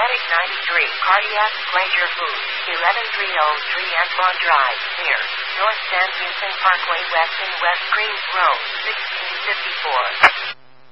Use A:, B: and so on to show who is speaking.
A: Medic 93, Cardiac Pleasure Food, 11303 Antoine Drive, near North San Vincent Parkway West in West Greens Road, 1654.